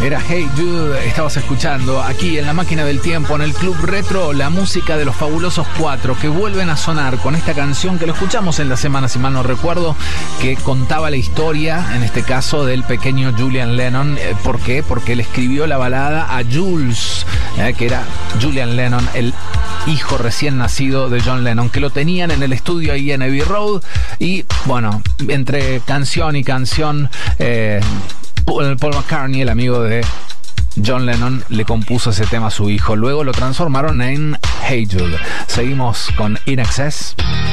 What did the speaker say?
Era Hey Jude, estabas escuchando aquí en La Máquina del Tiempo, en el Club Retro, la música de los Fabulosos Cuatro, que vuelven a sonar con esta canción que lo escuchamos en la semana, si mal no recuerdo, que contaba la historia, en este caso, del pequeño Julian Lennon. ¿Por qué? Porque él escribió la balada a Jules, que era Julian Lennon, el hijo recién nacido de John Lennon, que lo tenían en el estudio ahí en Abbey Road. Y bueno, entre canción y canción, Paul McCartney, el amigo de John Lennon, le compuso ese tema a su hijo. Luego lo transformaron en Hey Jude. Seguimos con In Excess.